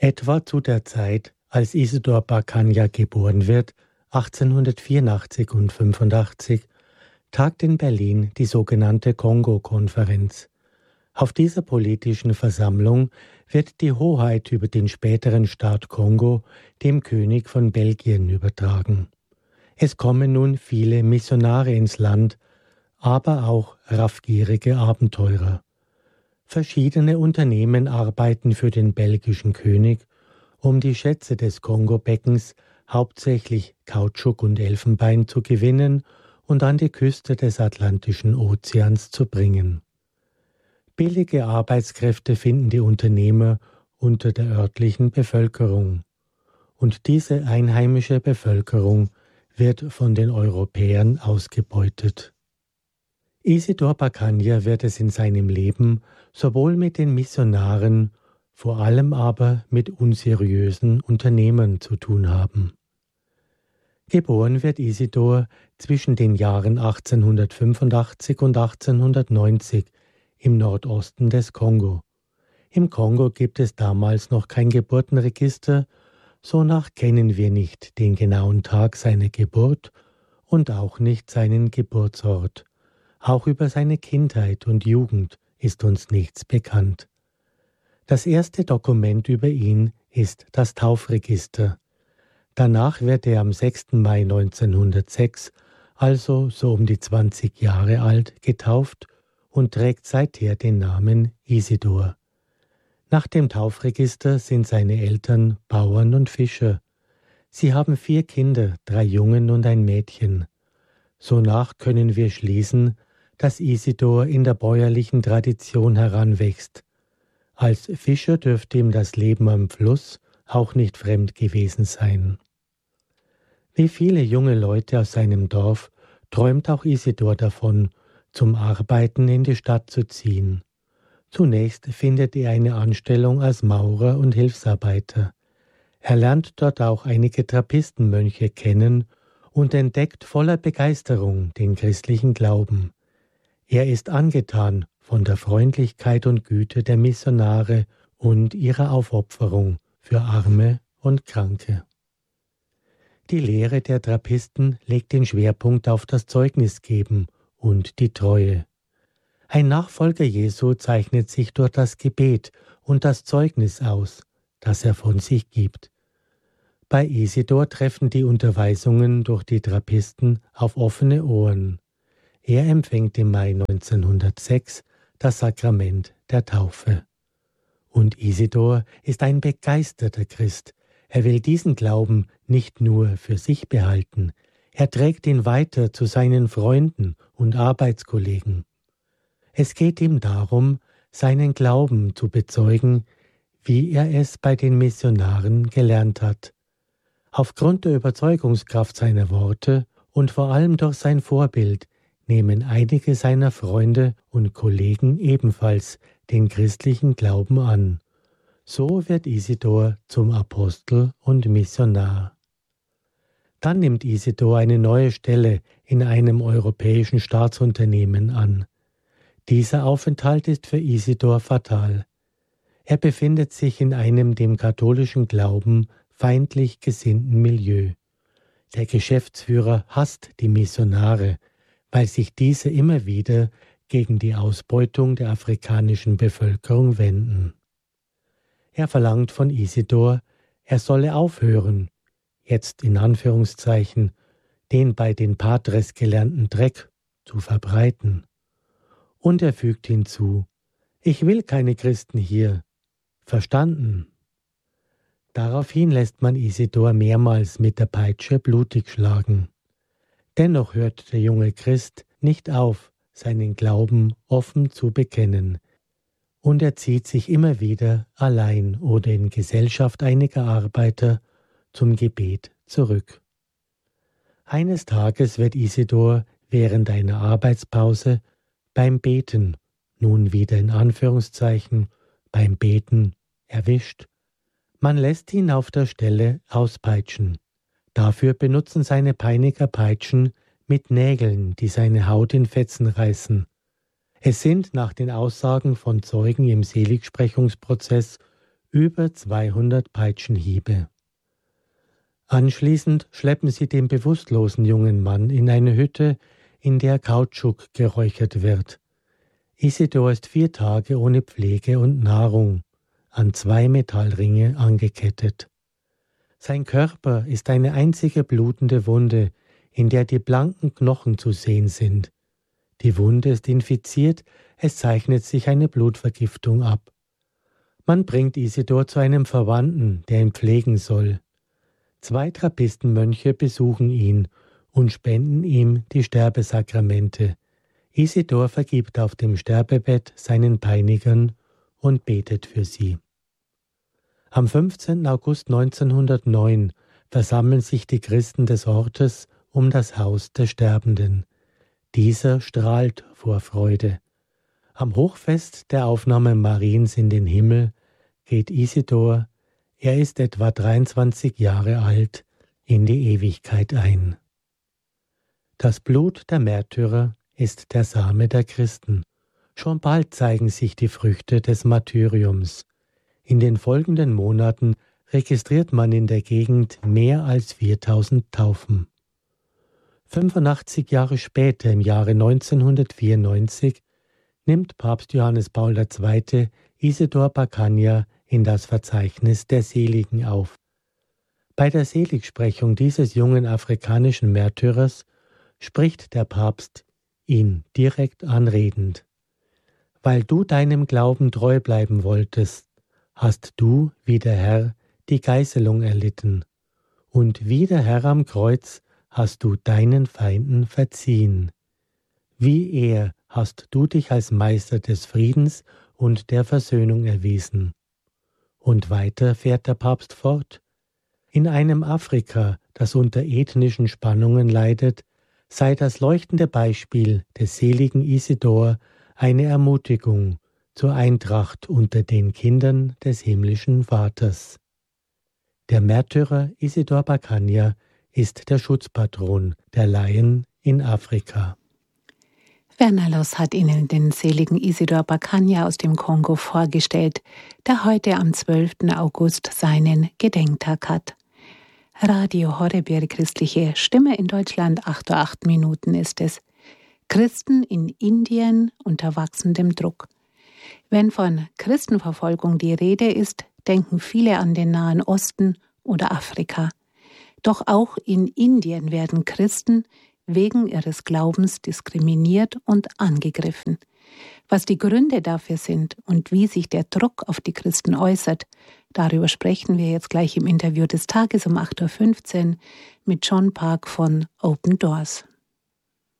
Etwa zu der Zeit, als Isidor Baccaglio geboren wird, 1884 und 85, tagt in Berlin die sogenannte Kongo-Konferenz. Auf dieser politischen Versammlung wird die Hoheit über den späteren Staat Kongo dem König von Belgien übertragen. Es kommen nun viele Missionare ins Land, aber auch raffgierige Abenteurer. Verschiedene Unternehmen arbeiten für den belgischen König, um die Schätze des Kongo-Beckens, hauptsächlich Kautschuk und Elfenbein, zu gewinnen und an die Küste des Atlantischen Ozeans zu bringen. Billige Arbeitskräfte finden die Unternehmer unter der örtlichen Bevölkerung. Und diese einheimische Bevölkerung wird von den Europäern ausgebeutet. Isidor Baccaglio wird es in seinem Leben sowohl mit den Missionaren, vor allem aber mit unseriösen Unternehmern zu tun haben. Geboren wird Isidor zwischen den Jahren 1885 und 1890 im Nordosten des Kongo. Im Kongo gibt es damals noch kein Geburtenregister, sonach kennen wir nicht den genauen Tag seiner Geburt und auch nicht seinen Geburtsort. Auch über seine Kindheit und Jugend ist uns nichts bekannt. Das erste Dokument über ihn ist das Taufregister. Danach wird er am 6. Mai 1906, also so um die 20 Jahre alt, getauft und trägt seither den Namen Isidor. Nach dem Taufregister sind seine Eltern Bauern und Fischer. Sie haben 4 Kinder, 3 Jungen und ein Mädchen. Sonach können wir schließen, dass Isidor in der bäuerlichen Tradition heranwächst. Als Fischer dürfte ihm das Leben am Fluss auch nicht fremd gewesen sein. Wie viele junge Leute aus seinem Dorf träumt auch Isidor davon, zum Arbeiten in die Stadt zu ziehen. Zunächst findet er eine Anstellung als Maurer und Hilfsarbeiter. Er lernt dort auch einige Trappistenmönche kennen und entdeckt voller Begeisterung den christlichen Glauben. Er ist angetan von der Freundlichkeit und Güte der Missionare und ihrer Aufopferung für Arme und Kranke. Die Lehre der Trappisten legt den Schwerpunkt auf das Zeugnisgeben und die Treue. Ein Nachfolger Jesu zeichnet sich durch das Gebet und das Zeugnis aus, das er von sich gibt. Bei Isidor treffen die Unterweisungen durch die Trappisten auf offene Ohren. Er empfängt im Mai 1906 das Sakrament der Taufe. Und Isidor ist ein begeisterter Christ. Er will diesen Glauben nicht nur für sich behalten, er trägt ihn weiter zu seinen Freunden und Arbeitskollegen. Es geht ihm darum, seinen Glauben zu bezeugen, wie er es bei den Missionaren gelernt hat. Aufgrund der Überzeugungskraft seiner Worte und vor allem durch sein Vorbild nehmen einige seiner Freunde und Kollegen ebenfalls den christlichen Glauben an. So wird Isidor zum Apostel und Missionar. Dann nimmt Isidor eine neue Stelle in einem europäischen Staatsunternehmen an. Dieser Aufenthalt ist für Isidor fatal. Er befindet sich in einem dem katholischen Glauben feindlich gesinnten Milieu. Der Geschäftsführer hasst die Missionare, weil sich diese immer wieder gegen die Ausbeutung der afrikanischen Bevölkerung wenden. Er verlangt von Isidor, er solle aufhören, jetzt in Anführungszeichen, den bei den Patres gelernten Dreck zu verbreiten. Und er fügt hinzu, ich will keine Christen hier. Verstanden? Daraufhin lässt man Isidor mehrmals mit der Peitsche blutig schlagen. Dennoch hört der junge Christ nicht auf, seinen Glauben offen zu bekennen. Und er zieht sich immer wieder allein oder in Gesellschaft einiger Arbeiter zum Gebet zurück. Eines Tages wird Isidor während einer Arbeitspause beim Beten, nun wieder in Anführungszeichen, beim Beten erwischt. Man lässt ihn auf der Stelle auspeitschen. Dafür benutzen seine Peiniger Peitschen mit Nägeln, die seine Haut in Fetzen reißen. Es sind nach den Aussagen von Zeugen im Seligsprechungsprozess über 200 Peitschenhiebe. Anschließend schleppen sie den bewusstlosen jungen Mann in eine Hütte, in der Kautschuk geräuchert wird. Isidor ist 4 Tage ohne Pflege und Nahrung, an 2 Metallringe angekettet. Sein Körper ist eine einzige blutende Wunde, in der die blanken Knochen zu sehen sind. Die Wunde ist infiziert, es zeichnet sich eine Blutvergiftung ab. Man bringt Isidor zu einem Verwandten, der ihn pflegen soll. 2 Trappistenmönche besuchen ihn und spenden ihm die Sterbesakramente. Isidor vergibt auf dem Sterbebett seinen Peinigern und betet für sie. Am 15. August 1909 versammeln sich die Christen des Ortes um das Haus des Sterbenden. Dieser strahlt vor Freude. Am Hochfest der Aufnahme Mariens in den Himmel geht Isidor, er ist etwa 23 Jahre alt, in die Ewigkeit ein. Das Blut der Märtyrer ist der Same der Christen. Schon bald zeigen sich die Früchte des Martyriums. In den folgenden Monaten registriert man in der Gegend mehr als 4000 Taufen. 85 Jahre später, im Jahre 1994, nimmt Papst Johannes Paul II. Isidor Bacania in das Verzeichnis der Seligen auf. Bei der Seligsprechung dieses jungen afrikanischen Märtyrers spricht der Papst ihn direkt anredend. Weil du deinem Glauben treu bleiben wolltest, hast du, wie der Herr, die Geißelung erlitten, und wie der Herr am Kreuz hast du deinen Feinden verziehen. Wie er hast du dich als Meister des Friedens und der Versöhnung erwiesen. Und weiter fährt der Papst fort. In einem Afrika, das unter ethnischen Spannungen leidet, sei das leuchtende Beispiel des seligen Isidor eine Ermutigung zur Eintracht unter den Kindern des himmlischen Vaters. Der Märtyrer Isidor Bacania ist der Schutzpatron der Laien in Afrika. Werner Loss hat Ihnen den seligen Isidor Bacania aus dem Kongo vorgestellt, der heute am 12. August seinen Gedenktag hat. Radio Horeb, Ihre christliche Stimme in Deutschland, 8:08 Minuten ist es. Christen in Indien unter wachsendem Druck. Wenn von Christenverfolgung die Rede ist, denken viele an den Nahen Osten oder Afrika. Doch auch in Indien werden Christen wegen ihres Glaubens diskriminiert und angegriffen. Was die Gründe dafür sind und wie sich der Druck auf die Christen äußert, darüber sprechen wir jetzt gleich im Interview des Tages um 8:15 Uhr mit John Park von Open Doors.